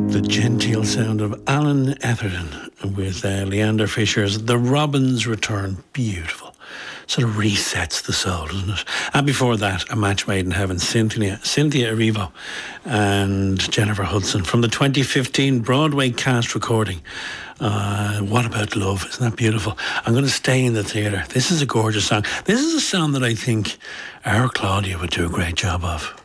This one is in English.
The genteel sound of Alan Etherton with Leander Fisher's The Robin's Return. Beautiful. Sort of resets the soul, doesn't it? And before that, A Match Made in Heaven, Cynthia Erivo and Jennifer Hudson from the 2015 Broadway cast recording. What About Love? Isn't that beautiful? I'm going to stay in the theatre. This is a gorgeous song. This is a song that I think our Claudia would do a great job of.